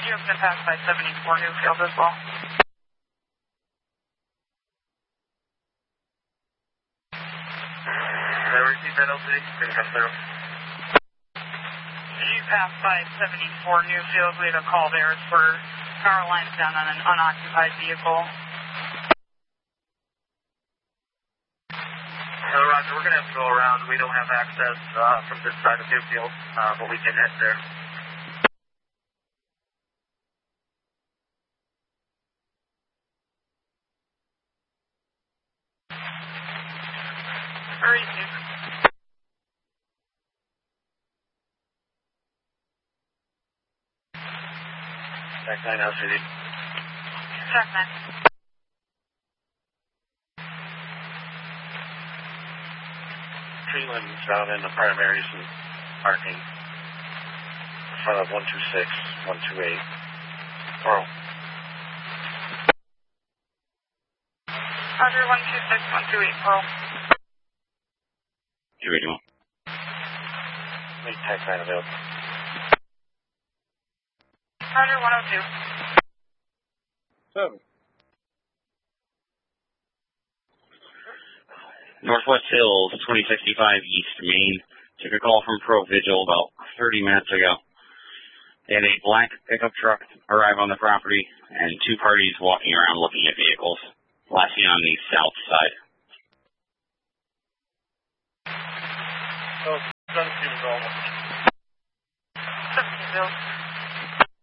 You have been passed by 74 Newfield as well. Did I receive that LC? Didn't come through. You passed by 74 Newfield. We had a call there for power lines down on an unoccupied vehicle. Roger, we're going to have to go around. We don't have access from this side of Newfield, but we can head there. Very easy. Back 9 LCD. Check 9. Tree limbs down in the primaries and parking in front of 126, 128. Pearl. Roger, 126, 128, Pearl. Here we go. Make tech 9 available. Roger, 102. 7. Northwest Hills, 2065 East Main. Took a call from Pro Vigil about 30 minutes ago. They had a black pickup truck arrive on the property and two parties walking around looking at vehicles. Last seen on the south side. Oh, 17 is all. 17 Bill.